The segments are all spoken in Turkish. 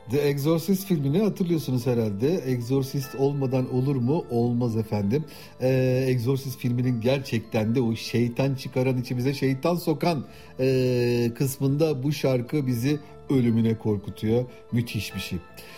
The Exorcist filmini hatırlıyorsunuz herhalde. Exorcist olmadan olur mu? Olmaz efendim. Exorcist filminin gerçekten de o şeytan çıkaran, içimize şeytan sokan kısmında bu şarkı bizi ölümüne korkutuyor. Müthiş bir şey.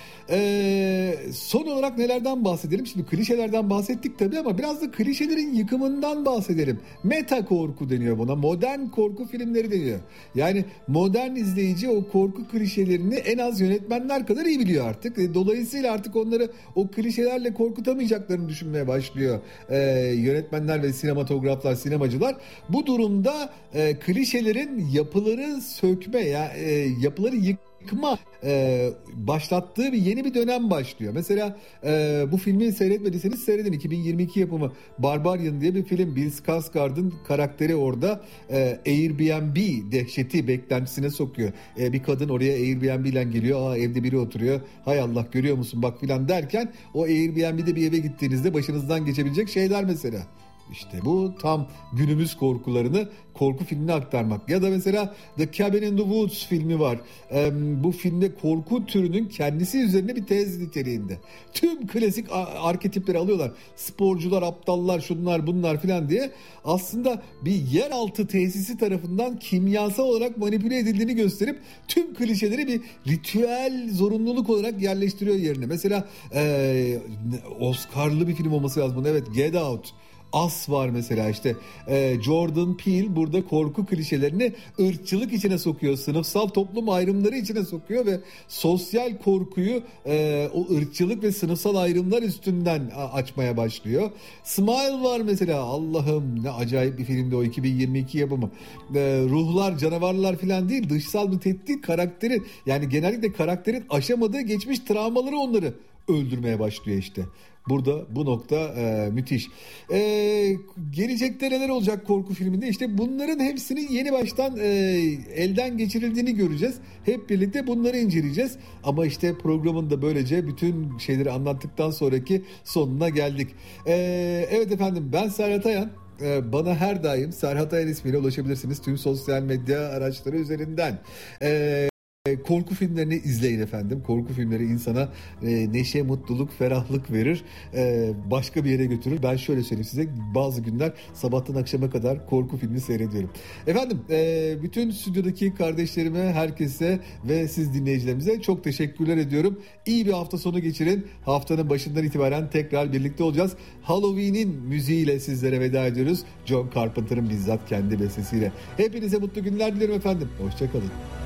Son olarak nelerden bahsedelim? Şimdi klişelerden bahsettik tabii ama biraz da klişelerin yıkımından bahsedelim. Meta korku deniyor buna. Modern korku filmleri deniyor. Yani modern izleyici o korku klişelerini en az yönetmenler kadar iyi biliyor artık. Dolayısıyla artık onları o klişelerle korkutamayacaklarını düşünmeye başlıyor yönetmenler ve sinematograflar, sinemacılar. Bu durumda klişelerin yapıları sökme, yapıları yıkma başlattığı yeni bir dönem başlıyor. Mesela bu filmi seyretmediyseniz seyredin. 2022 yapımı Barbarian diye bir film. Bill Skarsgård'ın karakteri orada Airbnb dehşeti beklentisine sokuyor. Bir kadın oraya Airbnb ile geliyor. Evde biri oturuyor. Hay Allah, görüyor musun bak filan derken o Airbnb'de bir eve gittiğinizde başınızdan geçebilecek şeyler mesela. İşte bu tam günümüz korkularını korku filmine aktarmak. Ya da mesela The Cabin in the Woods filmi var. Bu filmde korku türünün kendisi üzerine bir tez niteliğinde. Tüm klasik arketipleri alıyorlar. Sporcular, aptallar, şunlar bunlar filan diye. Aslında bir yeraltı tesisi tarafından kimyasal olarak manipüle edildiğini gösterip tüm klişeleri bir ritüel zorunluluk olarak yerleştiriyor yerine. Mesela Oscar'lı bir film olması lazım. Evet, Get Out. As var mesela, işte Jordan Peele burada korku klişelerini ırkçılık içine sokuyor, sınıfsal toplum ayrımları içine sokuyor ve sosyal korkuyu o ırkçılık ve sınıfsal ayrımlar üstünden açmaya başlıyor. Smile var mesela, Allah'ım ne acayip bir filmdi o, 2022 yapımı. Ruhlar, canavarlar falan değil, dışsal bir tehdit karakteri, yani genellikle karakterin aşamadığı geçmiş travmaları onları öldürmeye başlıyor işte. Burada bu nokta müthiş. Gelecekte neler olacak korku filminde? İşte bunların hepsinin yeni baştan elden geçirildiğini göreceğiz. Hep birlikte bunları inceleyeceğiz. Ama işte programın da böylece bütün şeyleri anlattıktan sonraki sonuna geldik. Evet efendim, ben Serhat Ayan. Bana her daim Serhat Ayan ismiyle ulaşabilirsiniz tüm sosyal medya araçları üzerinden. Korku filmlerini izleyin efendim. Korku filmleri insana neşe, mutluluk, ferahlık verir. Başka bir yere götürür. Ben şöyle söyleyeyim size, bazı günler sabahtan akşama kadar korku filmi seyrediyorum. Efendim bütün stüdyodaki kardeşlerime, herkese ve siz dinleyicilerimize çok teşekkürler ediyorum. İyi bir hafta sonu geçirin. Haftanın başından itibaren tekrar birlikte olacağız. Halloween'in müziğiyle sizlere veda ediyoruz. John Carpenter'ın bizzat kendi bestesiyle. Hepinize mutlu günler dilerim efendim. Hoşçakalın.